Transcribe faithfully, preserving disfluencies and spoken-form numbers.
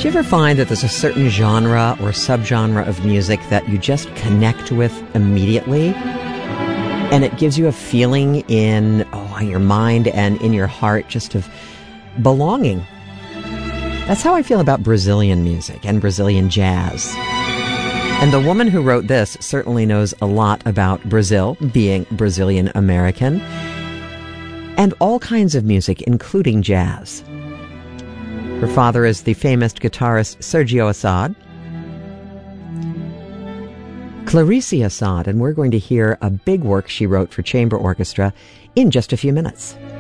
Do you ever find that there's a certain genre or subgenre of music that you just connect with immediately? And it gives you a feeling in oh, your mind and in your heart just of belonging. That's how I feel about Brazilian music and Brazilian jazz. And the woman who wrote this certainly knows a lot about Brazil, being Brazilian American, and all kinds of music, including jazz. Her father is the famous guitarist Sergio Assad. Clarice Assad, and we're going to hear a big work she wrote for chamber orchestra in just a few minutes.